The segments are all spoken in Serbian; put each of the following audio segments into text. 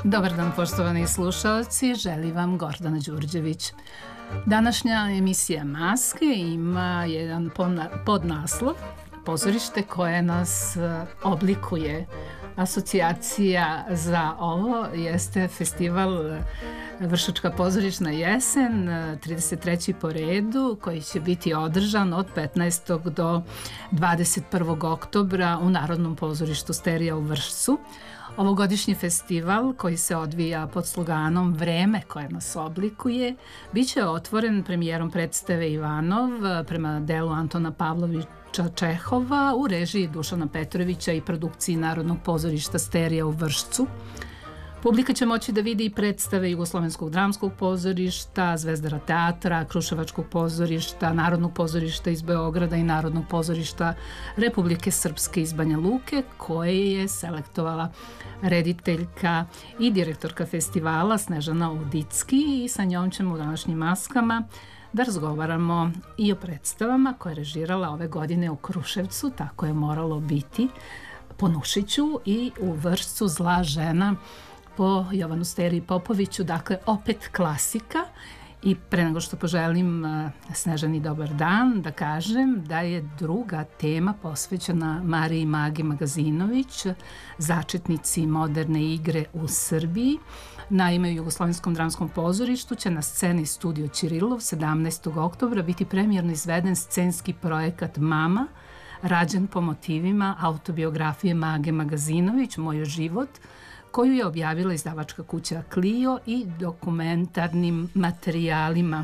Dobar dan, poštovani slušalci, želi vam Gordana Đurđević. Današnja emisija Maske ima jedan podnaslov Pozorište koje nas oblikuje. Asocijacija za ovo jeste festival Vršačka pozorišna jesen, 33. po redu, koji će biti održan od 15. do 21. oktobra u Narodnom pozorištu Sterija u Vršcu. Ovogodišnji festival, koji se odvija pod sloganom Vreme koje nas oblikuje, biće otvoren premijerom predstave Ivanov prema delu Antona Pavlovića Čehova u režiji Dušana Petrovića i produkciji Narodnog pozorišta Sterija u Vršcu. Publika će moći da vidi i predstave Jugoslovenskog dramskog pozorišta, Zvezdara teatra, Kruševačkog pozorišta, Narodnog pozorišta iz Beograda i Narodnog pozorišta Republike Srpske iz Banja Luke, koje je selektovala rediteljka i direktorka festivala Snežana Udicki, i sa njom ćemo u današnjim maskama da razgovaramo i o predstavama koje je režirala ove godine u Kruševcu, tako je moralo biti, po Nušiću, i u Vršcu Zla žena po Jovanu Steriji Popoviću, dakle opet klasika. I pre nego što poželim Snežani dobar dan, da kažem da je druga tema posvećena Mariji Magi Magazinović, začetnici moderne igre u Srbiji. Naime, u Jugoslovenskom dramskom pozorištu će na sceni Studio Ćirilov 17. oktobra biti premijerno izveden scenski projekat Mama, rađen po motivima autobiografije Mage Magazinović, Moj život, koju je objavila izdavačka kuća Clio i dokumentarnim materijalima.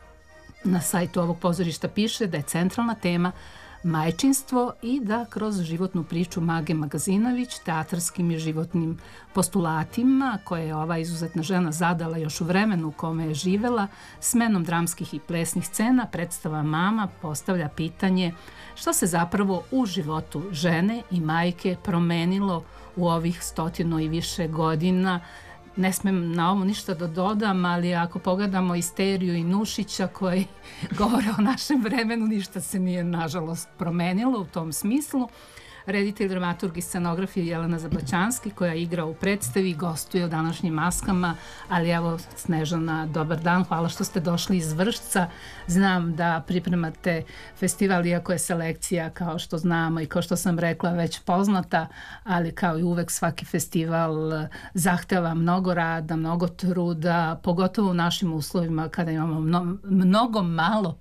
Na sajtu ovog pozorišta piše da je centralna tema majčinstvo i da kroz životnu priču Mage Magazinović, teatarskim i životnim postulatima koje je ova izuzetna žena zadala još u vremenu u kome je živela, smenom dramskih i plesnih scena, predstava Mama postavlja pitanje šta se zapravo u životu žene i majke promenilo u ovih 100 i više godina. Ne smem na ovo ništa da dodam, ali ako pogledamo Isteriju i Nušića koji govore o našem vremenu, ništa se nije nažalost promenilo u tom smislu. Reditelj, dramaturg i scenograf je Jelena Zablaćanski, koja igra u predstavi i gostuje u današnjim maskama. Ali evo, Snežana, dobar dan, hvala što ste došli iz Vršca. Znam da pripremate festival, iako je selekcija, kao što znamo i kao što sam rekla, već poznata, ali kao i uvek svaki festival zahteva mnogo rada, mnogo truda, pogotovo u našim uslovima kada imamo mnogo malo,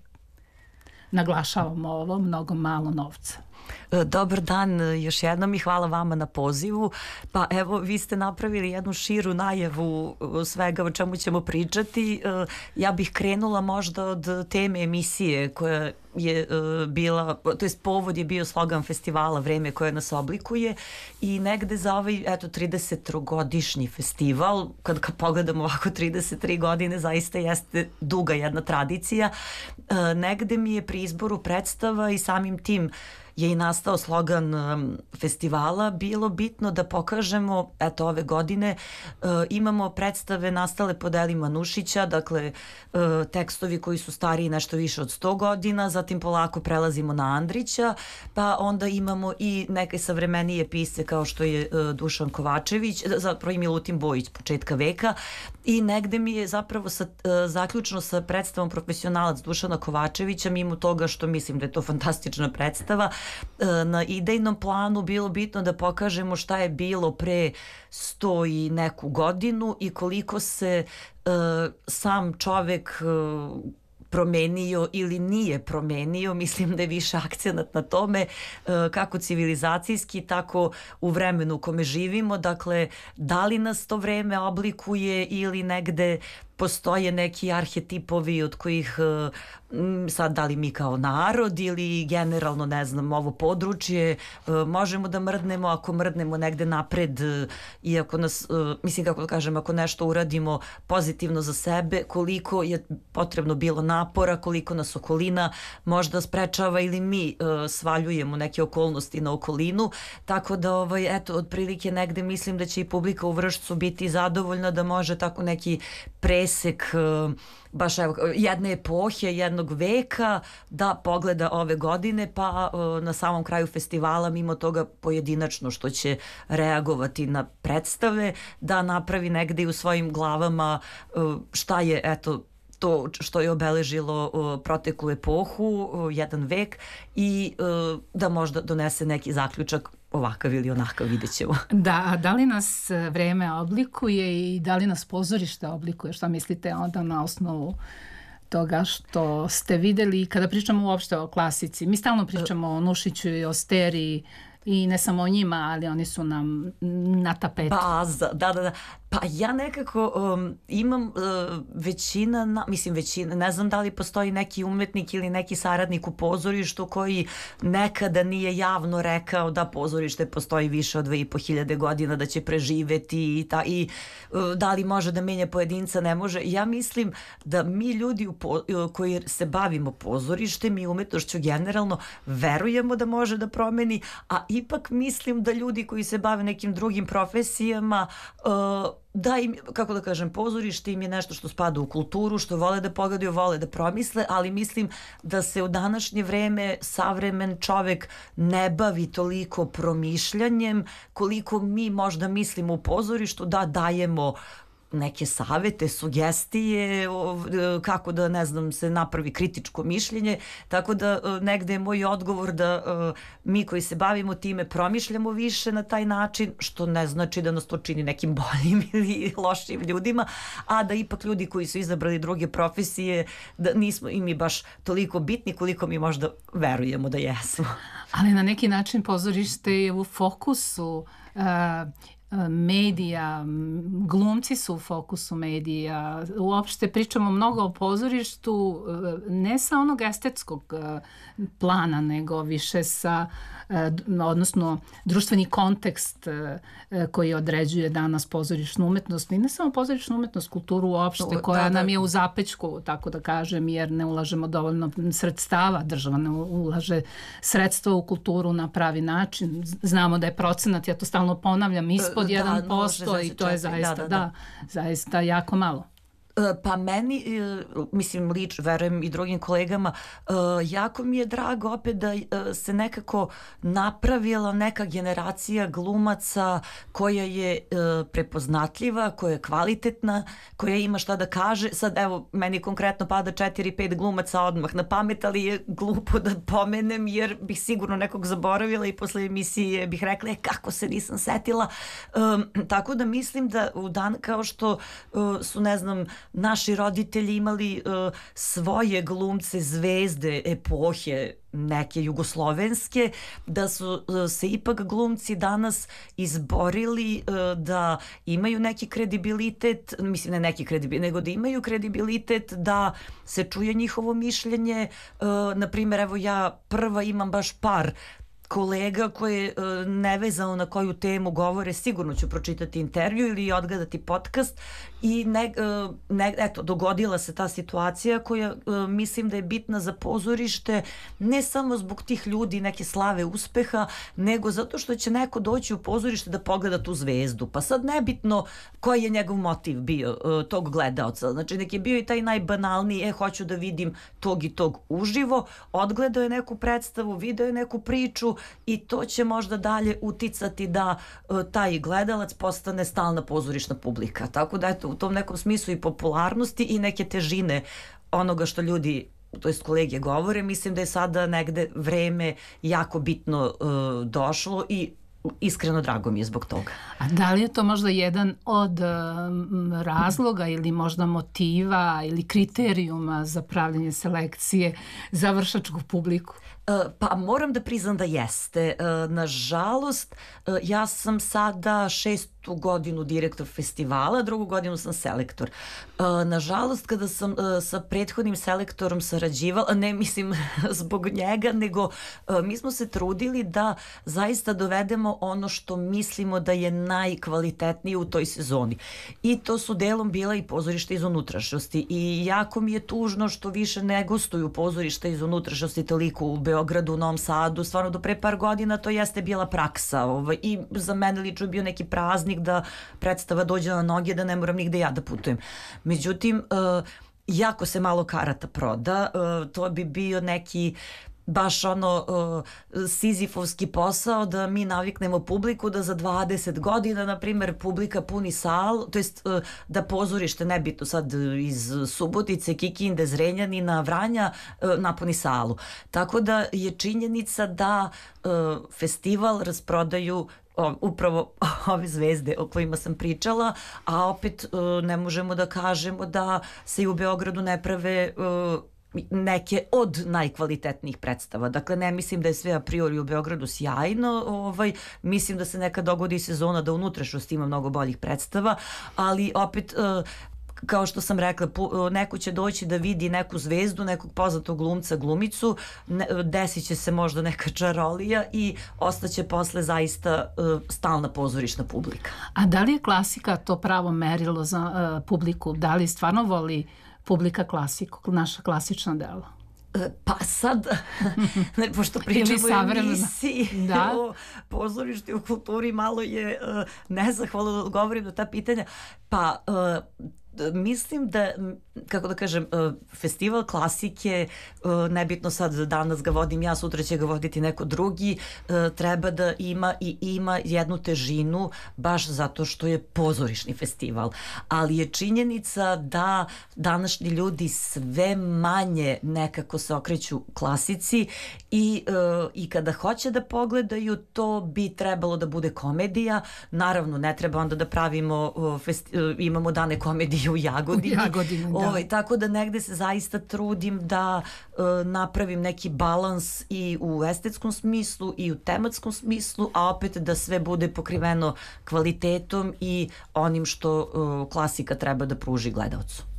naglašavamo ovo, mnogo malo novca. Dobar dan još jednom i hvala vama na pozivu. Pa evo, vi ste napravili jednu širu najavu svega o čemu ćemo pričati. Ja bih krenula možda od teme emisije koja je bila, to jest povod je bio slogan festivala Vreme koje nas oblikuje, i negde za ovaj 33-godišnji festival, kad pogledamo ovako 33 godine, zaista jeste duga jedna tradicija. Negde mi je pri izboru predstava i samim tim je i nastao slogan festivala bilo bitno da pokažemo, eto ove godine imamo predstave nastale po delima Nušića, dakle tekstovi koji su stariji nešto više od 100 godina, zatim polako prelazimo na Andrića, pa onda imamo i neke savremenije pisce kao što je Dušan Kovačević, zapravo i Milutin Bojić početka veka, i negde mi je zapravo zaključno sa predstavom Profesionalac Dušana Kovačevića, mimo toga što mislim da je to fantastična predstava, na idejnom planu bilo bitno da pokažemo šta je bilo pre 100 i neku godinu i koliko se sam čovek promenio ili nije promenio. Mislim da je više akcenat na tome, kako civilizacijski, tako u vremenu u kome živimo. Dakle, da li nas to vreme oblikuje ili negde postoje neki arhetipovi od kojih sad, da li mi kao narod ili generalno, ne znam, ovo područje možemo da mrdnemo. Ako mrdnemo negde napred i ako nas, mislim, kako da kažem, ako nešto uradimo pozitivno za sebe, koliko je potrebno bilo napora, koliko nas okolina možda sprečava ili mi svaljujemo neke okolnosti na okolinu. Tako da, eto, otprilike negde mislim da će i publika u Vršcu biti zadovoljna da može tako neki presek baš evo, jedne epohe, jednog veka, da pogleda ove godine, pa na samom kraju festivala mimo toga pojedinačno što će reagovati na predstave, da napravi negde u svojim glavama šta je eto to što je obeležilo proteklu epohu, jedan vek, i da možda donese neki zaključak ovakav ili onakav, vidjet ćemo. Da, a da li nas vreme oblikuje i da li nas pozorište oblikuje? Šta mislite onda na osnovu toga što ste videli kada pričamo uopšte o klasici? Mi stalno pričamo o Nušiću i o Steriji i ne samo o njima, ali oni su nam na tapetu. Baza, da. Pa ja nekako imam većina, ne znam da li postoji neki umetnik ili neki saradnik u pozorištu koji nekada nije javno rekao da pozorište postoji više od 2500 godina, da će preživeti i da li može da menja pojedinca, ne može. Ja mislim da mi ljudi koji se bavimo pozorištem i umetnošću generalno verujemo da može da promeni, a ipak mislim da ljudi koji se bave nekim drugim profesijama da im, kako da kažem, pozorište im je nešto što spada u kulturu, što vole da pogledaju, vole da promisle, ali mislim da se u današnje vreme savremen čovek ne bavi toliko promišljanjem koliko mi možda mislimo u pozorištu, da dajemo neke savete, sugestije, kako da, ne znam, se napravi kritičko mišljenje, tako da negde je moj odgovor da mi koji se bavimo time promišljamo više na taj način, što ne znači da nas to čini nekim boljim ili lošim ljudima, a da ipak ljudi koji su izabrali druge profesije, da nismo i mi baš toliko bitni koliko mi možda verujemo da jesmo. Ali na neki način pozorište je u fokusu medija, glumci su u fokusu medija. Uopšte pričamo mnogo o pozorištu, ne sa onog estetskog plana, nego više sa, odnosno društveni kontekst koji određuje danas pozorišnu umetnost. I ne samo pozorišnu umetnost, kulturu uopšte, koja nam je u zapećku, tako da kažem, jer ne ulažemo dovoljno sredstava. Država ne ulaže sredstva u kulturu na pravi način. Znamo da je procenat, ja to stalno ponavljam, ispod 1% i to je zaista, zaista jako malo. Pa meni, mislim, verujem i drugim kolegama, jako mi je drago opet da se nekako napravila neka generacija glumaca koja je prepoznatljiva, koja je kvalitetna, koja ima šta da kaže. Sad evo, meni konkretno pada 4-5 glumaca odmah na pamet, ali je glupo da pomenem jer bih sigurno nekog zaboravila i posle emisije bih rekla kako se nisam setila. Tako da mislim da u dan kao što su, ne znam, naši roditelji imali svoje glumce, zvezde epohe neke jugoslovenske, da su se ipak glumci danas izborili da imaju neki kredibilitet, mislim ne neki kredibilitet, nego da imaju kredibilitet da se čuje njihovo mišljenje. Na primjer, evo ja prva imam baš par kolega koje nevezano na koju temu govore, sigurno ću pročitati intervju ili odgledati podcast i eto, dogodila se ta situacija koja mislim da je bitna za pozorište, ne samo zbog tih ljudi neke slave uspeha, nego zato što će neko doći u pozorište da pogleda tu zvezdu. Pa sad nebitno koji je njegov motiv bio tog gledaoca. Znači nek je bio i taj najbanalniji, hoću da vidim tog i tog uživo, odgledao je neku predstavu, video je neku priču i to će možda dalje uticati da taj gledalac postane stalna pozorišna publika. Tako da eto, u tom nekom smislu i popularnosti i neke težine onoga što ljudi, to jest kolege, govore, mislim da je sada negde vreme jako bitno došlo i iskreno drago mi je zbog toga. A da li je to možda jedan od razloga ili možda motiva ili kriterijuma za pravljenje selekcije za vršačku publiku? Pa moram da priznam da jeste. Nažalost, ja sam sada 6. godinu direktor festivala, 2. godinu sam selektor. Nažalost, kada sam sa prethodnim selektorom sarađivala, ne mislim zbog njega, nego mi smo se trudili da zaista dovedemo ono što mislimo da je najkvalitetnije u toj sezoni. I to su delom bila i pozorišta iz unutrašnjosti. I jako mi je tužno što više ne gostuju pozorišta iz unutrašnjosti toliko u Beogradu Beogradu, u Novom Sadu, stvarno do pre par godina to jeste bila praksa i za mene lično je bio neki praznik da predstava dođe na noge, da ne moram nigde ja da putujem. Međutim, jako se malo karata proda, to bi bio neki baš sizifovski posao da mi naviknemo publiku da za 20 godina, na primjer, publika puni salu, to jest da pozorište, nebitno sad iz Subotice, Kikinde, Zrenjanina, Vranja, napuni salu. Tako da je činjenica da festival rasprodaju upravo ove zvezde o kojima sam pričala, a opet ne možemo da kažemo da se i u Beogradu ne prave neke od najkvalitetnijih predstava. Dakle, ne mislim da je sve a priori u Beogradu sjajno, mislim da se nekad dogodi sezona da unutrašnjosti ima mnogo boljih predstava, ali opet kao što sam rekla, neko će doći da vidi neku zvezdu, nekog poznatog glumca, glumicu, desit će se možda neka čarolija i ostaće posle zaista stalna pozorišna publika. A da li je klasika to pravo merilo za publiku? Da li stvarno voli publika klasiku, naša klasična dela? Pa sad, pošto pričamo o emisiji, o pozorišti, o kulturi, malo je nezahvalno da odgovorim na ta pitanja. Pa mislim da, kako da kažem, festival klasike, nebitno sad danas ga vodim ja, sutra će ga voditi neko drugi, treba da ima jednu težinu baš zato što je pozorišni festival. Ali je činjenica da današnji ljudi sve manje nekako se okreću klasici i kada hoće da pogledaju, to bi trebalo da bude komedija. Naravno, ne treba onda da pravimo, imamo dane komedije u Jagodini. Tako da negde se zaista trudim da napravim neki balans i u estetskom smislu i u tematskom smislu, a opet da sve bude pokriveno kvalitetom i onim što klasika treba da pruži gledaocu.